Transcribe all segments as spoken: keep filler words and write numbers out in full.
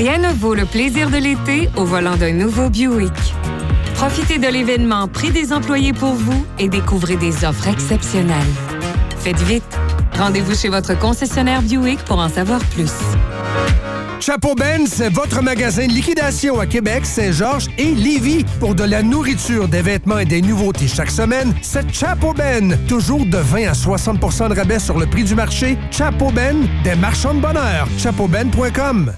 Rien ne vaut le plaisir de l'été au volant d'un nouveau Buick. Profitez de l'événement Prix des employés pour vous et découvrez des offres exceptionnelles. Faites vite. Rendez-vous chez votre concessionnaire Buick pour en savoir plus. Chapeau Ben, c'est votre magasin de liquidation à Québec, Saint-Georges et Lévis. Pour de la nourriture, des vêtements et des nouveautés chaque semaine, c'est Chapeau Ben. Toujours de vingt à soixante pour cent de rabais sur le prix du marché. Chapeau Ben, des marchands de bonheur. chapeau ben point com.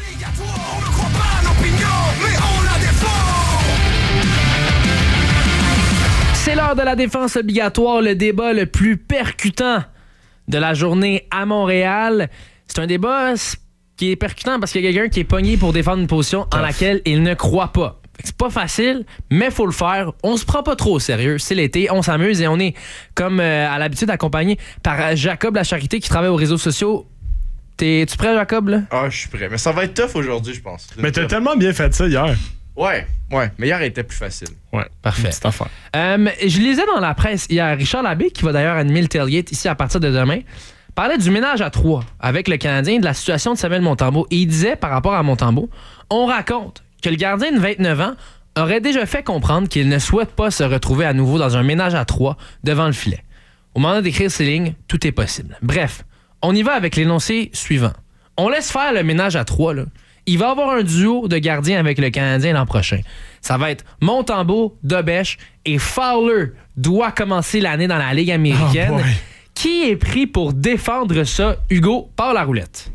C'est l'heure de la défense obligatoire, le débat le plus percutant de la journée à Montréal. C'est un débat qui est percutant parce qu'il y a quelqu'un qui est pogné pour défendre une position en laquelle il ne croit pas. C'est pas facile, mais il faut le faire. On se prend pas trop au sérieux. C'est l'été, on s'amuse et on est, comme euh, à l'habitude, accompagné par Jacob La Charité qui travaille aux réseaux sociaux. T'es-tu prêt, Jacob? Là? Ah, je suis prêt. Mais ça va être tough aujourd'hui, je pense. Mais t'as tellement bien fait ça hier. Ouais, ouais. Mais hier, elle était plus facile. Ouais, parfait. Petite affaire. Euh, je lisais dans la presse hier, Richard Labbé, qui va d'ailleurs animer le tailgate ici à partir de demain, parlait du ménage à trois avec le Canadien, de la situation de Samuel Montembeault. Et il disait, par rapport à Montembeault, on raconte que le gardien de vingt-neuf ans aurait déjà fait comprendre qu'il ne souhaite pas se retrouver à nouveau dans un ménage à trois devant le filet. Au moment d'écrire ces lignes, tout est possible. Bref, on y va avec l'énoncé suivant. On laisse faire le ménage à trois, là. Il va y avoir un duo de gardiens avec le Canadien l'an prochain. Ça va être Montembeault, Dobèche et Fowler doit commencer l'année dans la Ligue américaine. Oh Qui est pris pour défendre ça? Hugo, part la roulette.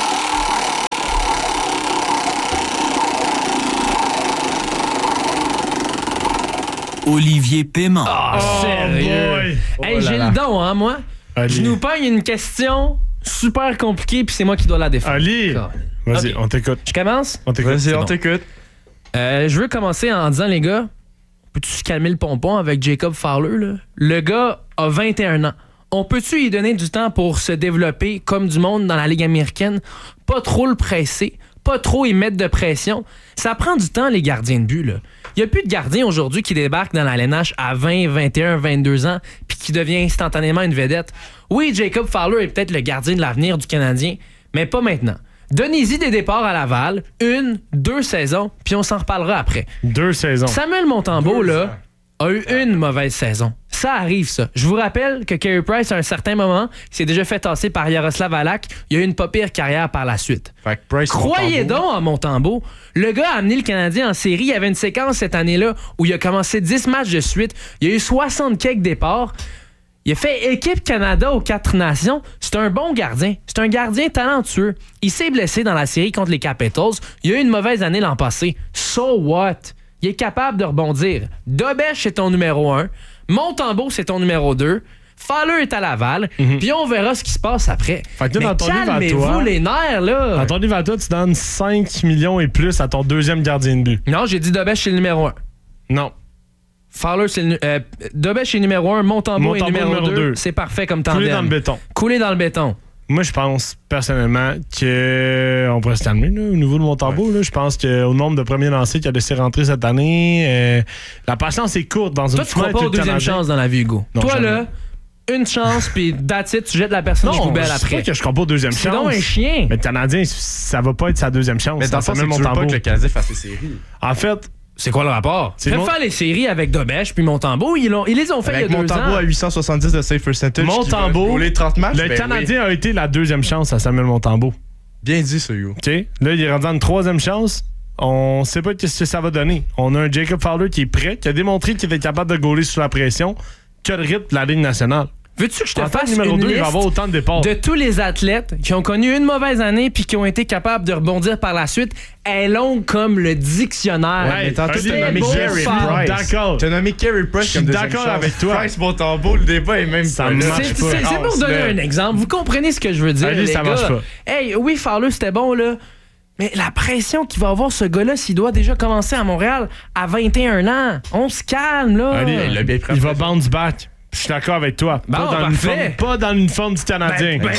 Olivier Paiement. Oh, oh sérieux? Oh hey, là j'ai là. le don, hein, moi? Ali. Je nous pogne une question super compliquée, puis c'est moi qui dois la défendre. Ali! Vas-y, okay. on t'écoute. Je commence? On t'écoute. Vas-y, on bon. t'écoute. Euh, je veux commencer en disant, les gars, peux-tu se calmer le pompon avec Jacob Fowler, là? Le gars a vingt et un ans. On peut-tu lui donner du temps pour se développer comme du monde dans la Ligue américaine? Pas trop le presser, pas trop y mettre de pression. Ça prend du temps, les gardiens de but, là. Il n'y a plus de gardiens aujourd'hui qui débarquent dans la L N H à vingt, vingt et un, vingt-deux ans puis qui devient instantanément une vedette. Oui, Jacob Fowler est peut-être le gardien de l'avenir du Canadien, mais pas maintenant. Donnez-y des départs à Laval, une, deux saisons, puis on s'en reparlera après. Deux saisons. Samuel Montembeault, là, a eu une mauvaise saison. Ça arrive, ça. Je vous rappelle que Carey Price, à un certain moment, s'est déjà fait tasser par Yaroslav Halak. Il a eu une pas pire carrière par la suite. Fait que Price, Croyez donc à Montembeault. Le gars a amené le Canadien en série. Il y avait une séquence cette année-là où il a commencé dix matchs de suite. Il y a eu soixante quelques départs. Il a fait équipe Canada aux quatre nations. C'est un bon gardien. C'est un gardien talentueux. Il s'est blessé dans la série contre les Capitals. Il a eu une mauvaise année l'an passé. So what? Il est capable de rebondir. Dobèche, c'est ton numéro un. Montembeault, c'est ton numéro deux. Fowler est à Laval. Mm-hmm. Puis on verra ce qui se passe après. Fait que mais dans ton calmez-vous livre à toi, les nerfs, là. Dans ton livre à toi, tu donnes cinq millions et plus à ton deuxième gardien de but. Non, j'ai dit Dobèche, c'est le numéro un. Non. Fowler, c'est le... Euh, Dobèche est numéro un. Montembeault est numéro deux. C'est parfait comme tandem. Couler dans le béton. Couler dans le béton. Moi, je pense personnellement qu'on pourrait se calmer là, au niveau de Montembeault. Ouais. Je pense qu'au nombre de premiers lancers qu'il a laissé rentrer cette année, euh, la patience est courte dans une Toi, tu crois pas aux deuxième chance dans la vie, Hugo? Non, Toi, jamais. Là, une chance, puis that's it, tu jettes la personne non, aux poubelles après. C'est pas que je crois pas aux deuxième chance. C'est donc un chien. Mais le Canadien, ça va pas être sa deuxième chance. Mais dans le fond, c'est que tu veux pas que le Canadien fasse les séries. En fait... C'est quoi le rapport? Tu peux mon... faire les séries avec Dobèche puis Montembeault. Ils, ils les ont fait avec il y a deux ans. Montembeault à huit cent soixante-dix de save percentage. Montembeault, les trente matchs. Le ben Canadien oui. a été la deuxième chance à Samuel Montembeault. Bien dit, ça, yo. OK. Là, il est rendu en une troisième chance. On sait pas ce que ça va donner. On a un Jacob Fowler qui est prêt, qui a démontré qu'il était capable de gauler sous la pression, qui a le rythme de la Ligue nationale. Veux-tu que je te en fasse numéro une deux, liste il va avoir autant de départs. de tous les athlètes qui ont connu une mauvaise année puis qui ont été capables de rebondir par la suite? Elle est longue comme le dictionnaire. Ouais, mais tantôt, c'est t'as nommé beau Carey faire. Price. D'accord. T'as nommé Carey Price comme deuxième d'accord chance. avec toi. Price, Montembeault, le débat est même ça pas marche là. C'est, pas. c'est, c'est pour donner un exemple. Vous comprenez ce que je veux dire, Allez, les ça gars. marche pas. Hey, oui, Fowler, c'était bon, là. Mais la pression qu'il va avoir, ce gars-là, s'il doit déjà commencer à Montréal à vingt et un ans. On se calme, là. Allez, il, a bien pris il va bounce back. Je suis d'accord avec toi. Bon, pas, dans parfait. l'uniforme, pas dans l'uniforme du Canadien. Ben, ben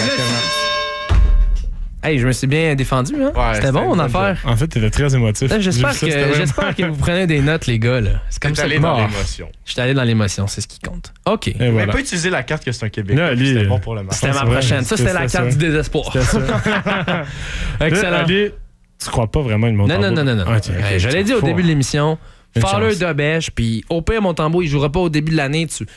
là, hey, je me suis bien défendu, hein? Ouais, c'était bon, mon affaire. En fait, t'étais très émotif. Là, j'espère ça, que, j'espère que vous prenez des notes, les gars. Là. C'est comme T'es ça. allé dans l'émotion. Je suis allé dans l'émotion, c'est ce qui compte. OK. Et Mais voilà. pas utiliser la carte que c'est un Québécois. Là, lui, c'était bon pour le match. C'était ma c'est vrai, prochaine. Ça, c'était c'était la ça. carte du désespoir. C'était ça. Excellent. Là, Ali, tu crois pas vraiment une Non, Montembeault? non, non, non. non. Ah, okay, okay, je l'ai dit au faut- début de l'émission. Une Fowler chance. de bêche, puis au pire, Montembeault, il jouera pas au début de l'année. Tu,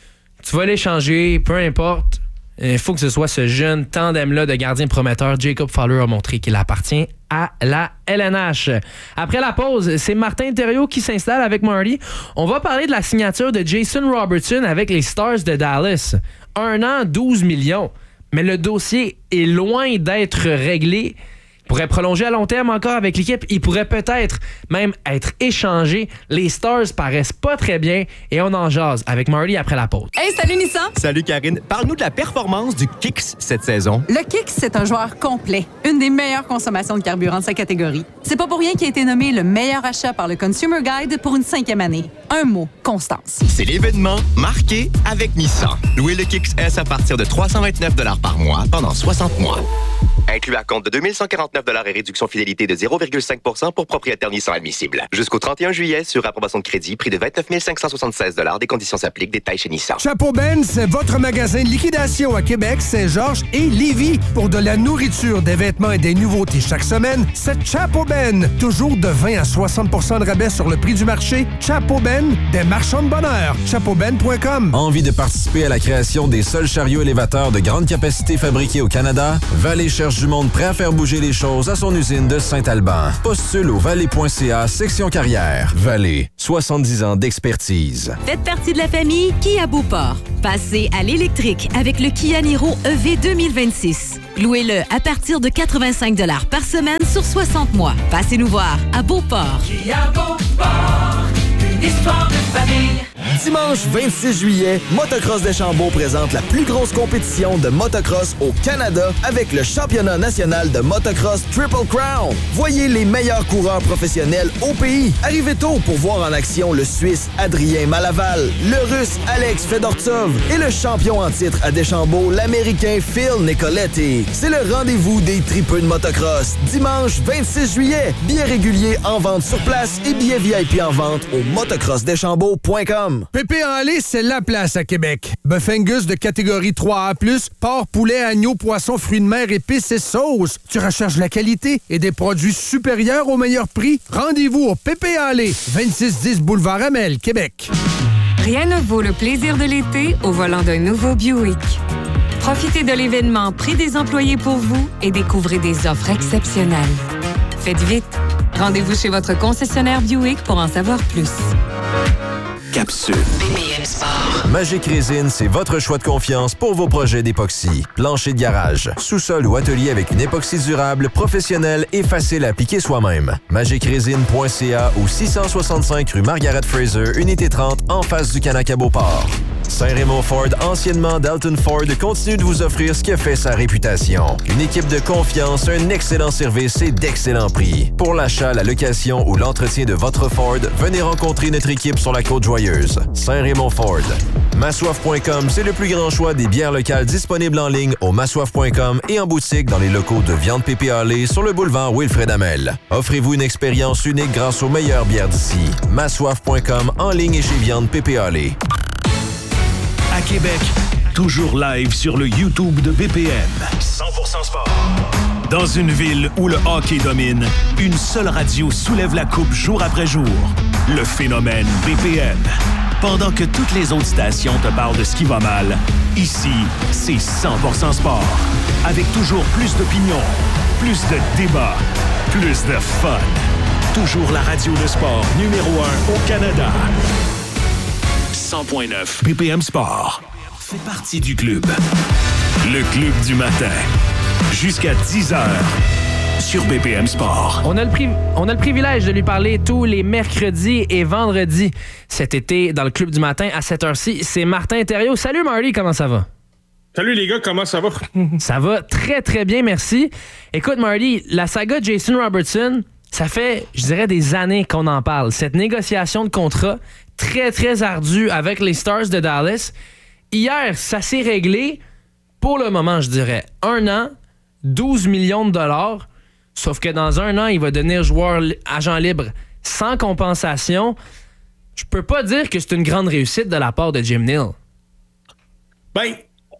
tu vas l'échanger, peu importe. Il faut que ce soit ce jeune tandem-là de gardiens prometteurs. Jacob Fowler a montré qu'il appartient à la L N H. Après la pause, c'est Martin Thériault qui s'installe avec Marty. On va parler de la signature de Jason Robertson avec les Stars de Dallas. Un an, douze millions. Mais le dossier est loin d'être réglé. Il pourrait prolonger à long terme encore avec l'équipe. Il pourrait peut-être même être échangé. Les Stars paraissent pas très bien et on en jase avec Marty après la pause. Hey, salut Nissan! Salut Karine, parle-nous de la performance du Kicks cette saison. Le Kicks, c'est un joueur complet. Une des meilleures consommations de carburant de sa catégorie. C'est pas pour rien qu'il a été nommé le meilleur achat par le Consumer Guide pour une cinquième année. Un mot, constance. C'est l'événement marqué avec Nissan. Louez le Kicks S à partir de trois cent vingt-neuf dollars par mois pendant soixante mois. Inclus à compte de deux mille cent quarante-neuf dollars et réduction fidélité de zéro virgule cinq pour cent pour propriétaire Nissan admissible. Jusqu'au trente et un juillet, sur approbation de crédit, prix de vingt-neuf mille cinq cent soixante-seize dollars. Des conditions s'appliquent. Détails chez Nissan. Chapeau Ben, c'est votre magasin de liquidation à Québec, Saint-Georges et Lévis. Pour de la nourriture, des vêtements et des nouveautés chaque semaine, c'est Chapeau Ben. Toujours de vingt à soixante pour cent de rabais sur le prix du marché. Chapeau Ben, des marchands de bonheur. chapeau ben point com. Envie de participer à la création des seuls chariots élévateurs de grande capacité fabriqués au Canada? Vallée cherche du monde prêt à faire bouger les choses à son usine de Saint-Alban. Postule au vallée point c a section carrière. Vallée, soixante-dix ans d'expertise. Faites partie de la famille Kia Beauport. Passez à l'électrique avec le Kia Niro E V deux mille vingt-six. Louez-le à partir de quatre-vingt-cinq dollars par semaine sur soixante mois. Passez nous voir à Beauport. Kia Beauport, une histoire de famille. Dimanche vingt-six juillet, Motocross Deschambault présente la plus grosse compétition de motocross au Canada avec le championnat national de motocross Triple Crown. Voyez les meilleurs coureurs professionnels au pays. Arrivez tôt pour voir en action le Suisse Adrien Malaval, le Russe Alex Fedortsov et le champion en titre à Deschambault, l'Américain Phil Nicoletti. C'est le rendez-vous des tripeux de motocross. Dimanche vingt-six juillet, billets réguliers en vente sur place et billets V I P en vente au motocross deschambault point com. Pépé en lait, c'est la place à Québec. Bœuf Angus de catégorie trois A plus, porc, poulet, agneau, poisson, fruits de mer, épices et sauces. Tu recherches la qualité et des produits supérieurs au meilleur prix? Rendez-vous au Pépé en lait, vingt-six dix boulevard Amel, Québec. Rien ne vaut le plaisir de l'été au volant d'un nouveau Buick. Profitez de l'événement Prix des employés pour vous et découvrez des offres exceptionnelles. Faites vite. Rendez-vous chez votre concessionnaire Buick pour en savoir plus. Capsule. B P M Sport. Magic Résine, c'est votre choix de confiance pour vos projets d'époxy. Plancher de garage, sous-sol ou atelier avec une époxy durable, professionnelle et facile à appliquer soi-même. magic résine point c a ou six cent soixante-cinq rue Margaret Fraser, unité trente, en face du Canac à Beauport. Saint-Raymond Ford, anciennement Dalton Ford, continue de vous offrir ce qui a fait sa réputation. Une équipe de confiance, un excellent service et d'excellents prix. Pour l'achat, la location ou l'entretien de votre Ford, venez rencontrer notre équipe sur la Côte-Joyeuse. Saint-Raymond Ford. Massoif point com, c'est le plus grand choix des bières locales disponibles en ligne au massoif point com et en boutique dans les locaux de Viande Pépé Allé sur le boulevard Wilfred Hamel. Offrez-vous une expérience unique grâce aux meilleures bières d'ici. massoif point com, en ligne et chez Viande Pépé Allé. À Québec, toujours live sur le YouTube de B P M. cent pour cent sport. Dans une ville où le hockey domine, une seule radio soulève la coupe jour après jour. Le phénomène B P M. Pendant que toutes les autres stations te parlent de ce qui va mal, ici, c'est cent pour cent sport. Avec toujours plus d'opinions, plus de débats, plus de fun. Toujours la radio de sport numéro un au Canada. cent point neuf B P M Sport fait partie du club. Le club du matin. Jusqu'à dix heures sur B P M Sport. On a, le pri- on a le privilège de lui parler tous les mercredis et vendredis cet été dans le club du matin à cette heure-ci. C'est Martin Thériault. Salut Marty, comment ça va? Salut les gars, comment ça va? Ça va très très bien, merci. Écoute Marty, la saga Jason Robertson, ça fait, je dirais, des années qu'on en parle. Cette négociation de contrat très très ardue avec les Stars de Dallas. Hier, ça s'est réglé pour le moment, je dirais. Un an, douze millions de dollars. Sauf que dans un an, il va devenir joueur agent libre sans compensation. Je peux pas dire que c'est une grande réussite de la part de Jim Neal. Ben,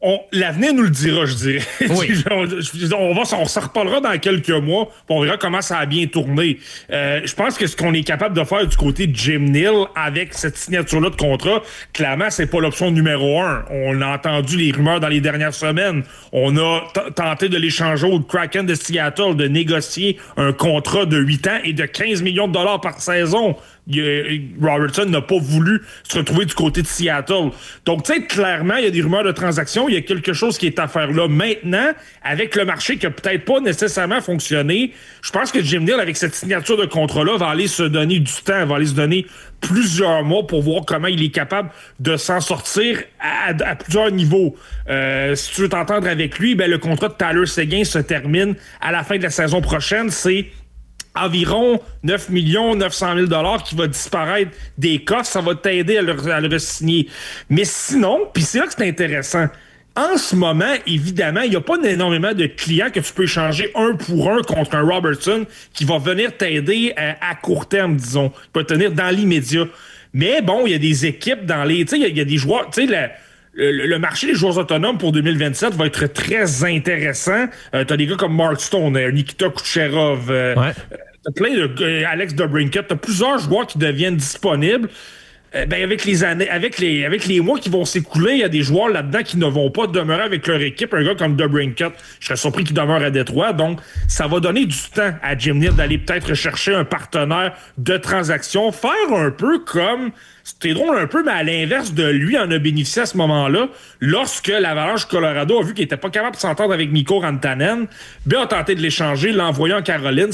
On, l'avenir nous le dira, je dirais. Oui. on, on, va, on s'en reparlera dans quelques mois, puis on verra comment ça a bien tourné. Euh, je pense que ce qu'on est capable de faire du côté de Jim Neal avec cette signature-là de contrat, clairement, c'est pas l'option numéro un. On a entendu les rumeurs dans les dernières semaines. On a t- tenté de l'échanger au Kraken de Seattle, de négocier un contrat de huit ans et de quinze millions de dollars par saison. Robertson n'a pas voulu se retrouver du côté de Seattle. Donc, tu sais, clairement, il y a des rumeurs de transactions. Il y a quelque chose qui est à faire là. Maintenant, avec le marché qui a peut-être pas nécessairement fonctionné, je pense que Jim Neal, avec cette signature de contrat-là, va aller se donner du temps, va aller se donner plusieurs mois pour voir comment il est capable de s'en sortir à, à plusieurs niveaux. Euh, si tu veux t'entendre avec lui, ben, le contrat de Tyler Seguin se termine à la fin de la saison prochaine. C'est environ neuf millions neuf cent mille dollars qui va disparaître des coffres. Ça va t'aider à le, à le re-signer. Mais sinon, puis c'est là que c'est intéressant, en ce moment, évidemment, il n'y a pas énormément de clients que tu peux échanger un pour un contre un Robertson qui va venir t'aider à, à court terme, disons, qui va te tenir dans l'immédiat. Mais bon, il y a des équipes dans les... Tu sais, il y, y a des joueurs... Tu sais, la... Le, le marché des joueurs autonomes pour deux mille vingt-sept va être très intéressant. Euh, t'as des gars comme Mark Stone, euh, Nikita Kucherov, euh, ouais. euh, t'as plein de euh, Alex DeBrincat, t'as plusieurs joueurs qui deviennent disponibles. Euh, ben avec les années, avec les, avec les mois qui vont s'écouler, il y a des joueurs là-dedans qui ne vont pas demeurer avec leur équipe. Un gars comme DeBrincat, je serais surpris qu'il demeure à Détroit. Donc, ça va donner du temps à Jim Neal d'aller peut-être chercher un partenaire de transaction, faire un peu comme... C'était drôle un peu, mais à l'inverse de lui, en a bénéficié à ce moment-là, lorsque l'Avalanche Colorado a vu qu'il était pas capable de s'entendre avec Mikko Rantanen, ben a tenté de l'échanger, l'envoyer en Caroline.